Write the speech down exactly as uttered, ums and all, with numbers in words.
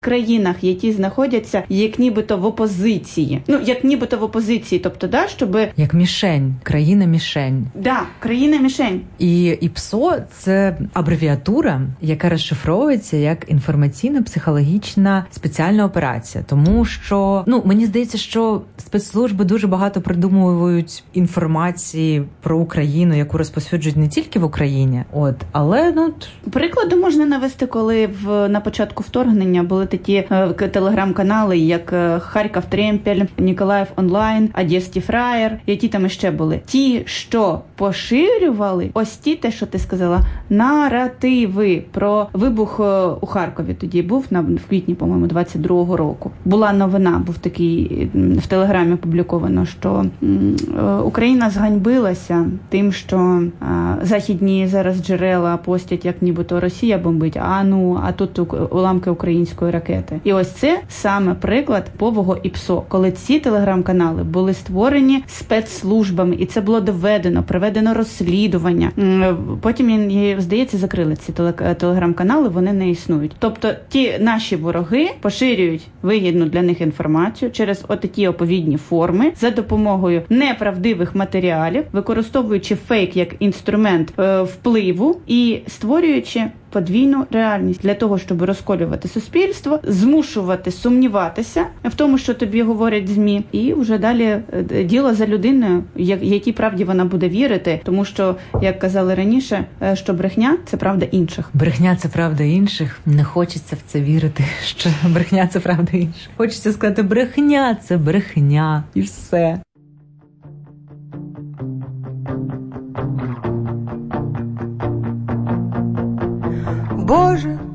країнах, які знаходяться як нібито в опозиції. Ну, як нібито в опозиції, тобто, да, щоб... Як мішень, країна-мішень. Да, країна-мішень. І ІПСО – це абревіатура, яка розшифровується як інформаційно-психологічна спеціальна операція. Тому що, ну, мені здається, що спецслужби дуже багато придумують інформації про Україну, яку розповсюджують не тільки в Україні, от, але, ну... Прикладу можна навести, коли в, на початку вторгнення були такі е, телеграм-канали, як е, Харків Тремпель, Ніколаїв Онлайн, Одеський Фраєр, які там іще були. Ті, що поширювали, ось ті, те, що ти сказала, наративи про вибух е, у Харкові тоді був, на, в квітні, по-моєму, двадцять другого року. Була новина, був такий, в телеграмі опубліковано, що м, е, Україна зганьбилася тим, що е, західні зараз джерела постять, як нібито Росія бомбить, а ну, а тут уламки української ракети. І ось це саме приклад типового ІПСО, коли ці телеграм-канали були створені спецслужбами, і це було доведено, проведено розслідування. Потім, здається, закрили ці телеграм-канали, вони не існують. Тобто ті наші вороги поширюють вигідну для них інформацію через отакі оповідні форми за допомогою неправдивих матеріалів, використовуючи фейк як інструмент е, впливу і створюючи подвійну реальність для того, щоб розколювати суспільство, змушувати сумніватися в тому, що тобі говорять ЗМІ, і вже далі діло за людиною, якій правді вона буде вірити, тому що, як казали раніше, що брехня – це правда інших. Брехня – це правда інших. Не хочеться в це вірити, що брехня – це правда інших. Хочеться сказати, брехня – це брехня. І все. Боже,